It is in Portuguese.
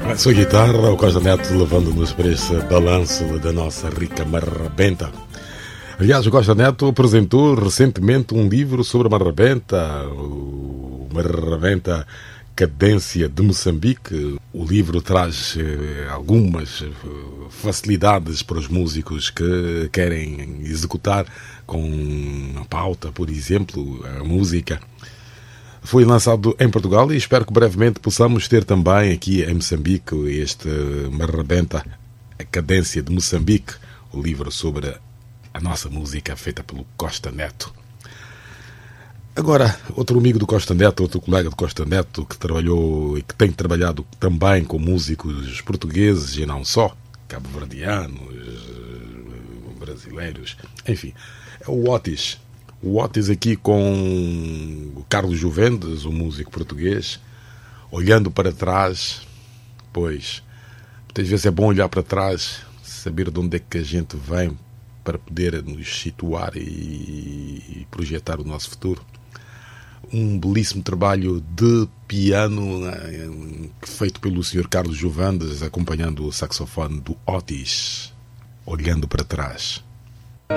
A sua guitarra, o Costa Neto levando-nos para este balanço da nossa rica marrabenta. Aliás, o Costa Neto apresentou recentemente um livro sobre a marrabenta, o Marrabenta Cadência de Moçambique. O livro traz algumas facilidades para os músicos que querem executar com a pauta, por exemplo, a música. Foi lançado em Portugal e espero que brevemente possamos ter também aqui em Moçambique este Marrabenta, a Cadência de Moçambique, o livro sobre a nossa música feita pelo Costa Neto. Agora, outro amigo do Costa Neto, outro colega do Costa Neto que trabalhou e que tem trabalhado também com músicos portugueses e não só, cabo-verdianos, brasileiros, enfim, é o Otis. O Otis aqui com o Carlos Juvendes, um músico português, olhando para trás, pois muitas vezes é bom olhar para trás, saber de onde é que a gente vem para poder nos situar e projetar o nosso futuro. Um belíssimo trabalho de piano feito pelo Sr. Carlos Juvendes, acompanhando o saxofone do Otis, olhando para trás.